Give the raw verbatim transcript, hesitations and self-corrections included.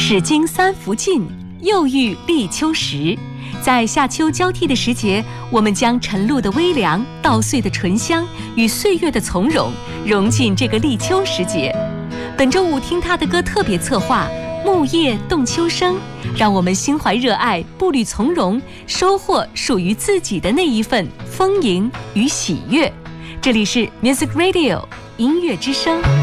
始经三伏尽，又遇立秋时。在夏秋交替的时节，我们将晨露的微凉、稻穗的醇香与岁月的从容融进这个立秋时节。本周五听他的歌特别策划《木叶动秋声》，让我们心怀热爱，步履从容，收获属于自己的那一份丰盈与喜悦。这里是 Music Radio 音乐之声。